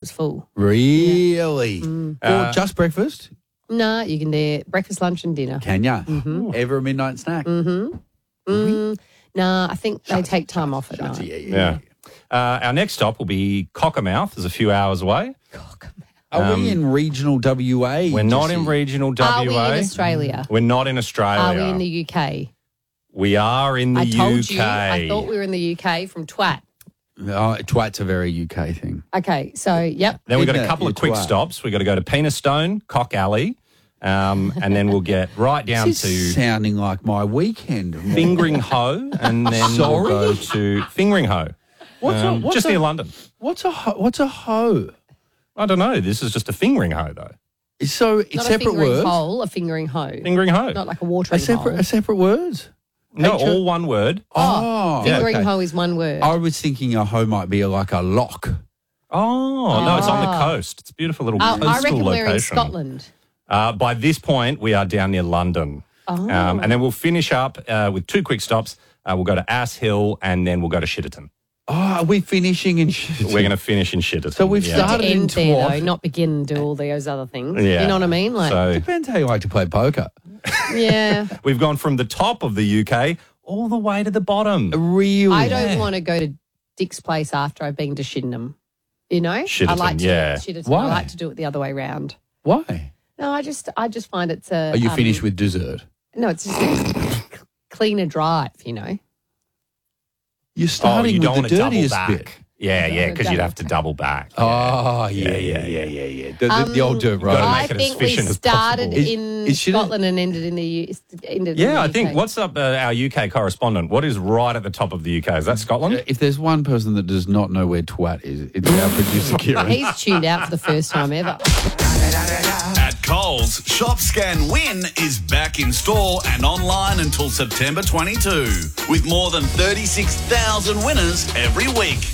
was full. Really? Or just breakfast? No, you can do breakfast, lunch and dinner. Can ya? Ever a midnight snack? No, I think they take time off at night. Yeah. Our next stop will be Cockermouth. It's a few hours away. Are we in regional WA? We're not in regional WA. Are we in Australia? We're not in Australia. Are we in the UK? We are in the I UK. told you. I thought we were in the UK from twat. Oh, twat's a very UK thing. Okay, so, yep. Then we've got Isn't a it? couple of You're quick twat. stops. We've got to go to Penistone, Cock Alley, and then we'll get right down This to is sounding like my weekend. Fingering Hoe, and then we'll go to Fingering Hoe. What's just a- near London. What's a hoe? I don't know. This is just a fingering hoe, though. So it's Not separate a fingering words. hole, a fingering hoe. Fingering hoe. Not like a watering A separate words. No, all one word. Oh, Fingering okay. hoe is one word. I was thinking a hoe might be like a lock. Oh, no, it's on the coast. It's a beautiful little coastal I reckon location. we're in Scotland. By this point, we are down near London. And then we'll finish up with two quick stops. We'll go to Ass Hill, and then we'll go to Shitterton. Oh, are we finishing in Shitterton? We're going to finish in Shitterton. So we've To started in end there, Twat. though, not begin and do all those other things. Yeah. You know what I mean? Like, So Depends how you like to play poker. yeah. we've gone from the top of the UK all the way to the bottom. Really? I don't want to go to Dick's place after I've been to Shittenham. You know? I Shitterton, like to yeah. Shitterton. Why? I like to do it the other way round. Why? No, I just find it's a. Are you finished with dessert? No, it's just a cleaner drive. You know. You're starting you don't with want the to double dirtiest back. bit. Yeah, because you'd have to double back. Oh, yeah. The old dirt road. Gotta I make it as think we efficient as started possible. in Is Shitterton- Scotland and ended in the U. Ended in Yeah, the I UK. think. What's up, our UK correspondent? What is right at the top of the UK? Is that Scotland? If there's one person that does not know where twat is, it's our producer, Kieran. He's tuned out for the first time ever. At Coles, Shop Scan Win is back in store and online until September 22, with more than 36,000 winners every week.